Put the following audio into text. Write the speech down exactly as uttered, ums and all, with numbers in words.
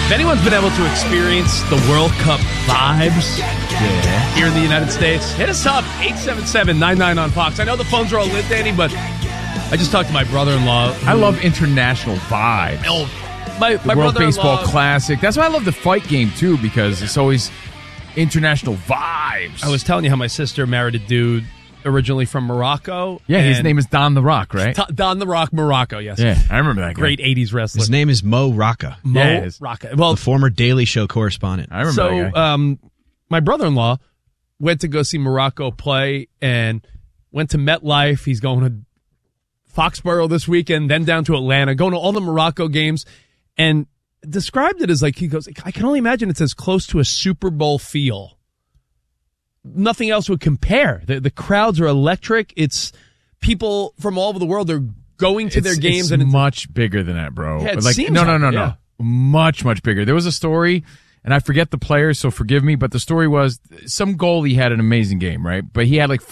If anyone's been able to experience the World Cup vibes Yeah. here in the United States, hit us up, eight seven seven, nine nine on Fox. I know the phones are all lit, Danny, but I just talked to my brother-in-law. I love international vibes. Oh, my, The my World brother-in-law. Baseball Classic. That's why I love the fight game, too, because it's always international vibes. I was telling you how my sister married a dude originally from Morocco. Yeah, his and- name is Don the Rock, right? Ta- Don the Rock Morocco, yes. Yeah, I remember that guy. Great eighties wrestler. His name is Mo Rocca, Mo Yeah, it is. Rocca. Well, the former Daily Show correspondent. I remember so that guy. um, my brother-in-law went to go see Morocco play and went to MetLife. He's going to Foxborough this weekend, then down to Atlanta, going to all the Morocco games, and described it as like, he goes, I can only imagine it's as close to a Super Bowl feel. Nothing else would compare. The, the crowds are electric. It's people from all over the world. They're going to It's- their games, it's and it's, much bigger than that, bro. Yeah, it like seems no, no, like no, it, no, yeah. much, much bigger. There was a story, and I forget the players, so forgive me. But the story was some goalie had an amazing game, right? But he had like